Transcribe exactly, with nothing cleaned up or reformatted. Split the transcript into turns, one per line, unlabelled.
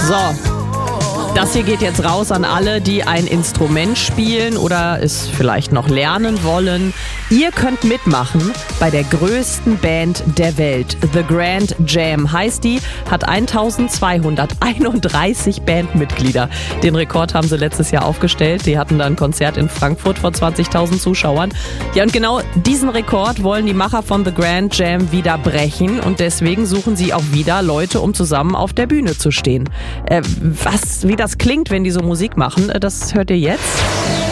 So, das hier geht jetzt raus an alle, die ein Instrument spielen oder es vielleicht noch lernen wollen. Ihr könnt mitmachen bei der größten Band der Welt. The Grand Jam heißt die, hat eintausendzweihunderteinunddreißig Bandmitglieder. Den Rekord haben sie letztes Jahr aufgestellt. Die hatten da ein Konzert in Frankfurt vor zwanzigtausend Zuschauern. Ja, und genau diesen Rekord wollen die Macher von The Grand Jam wieder brechen. Und deswegen suchen sie auch wieder Leute, um zusammen auf der Bühne zu stehen. Äh, was, wie das klingt, wenn die so Musik machen, das hört ihr jetzt.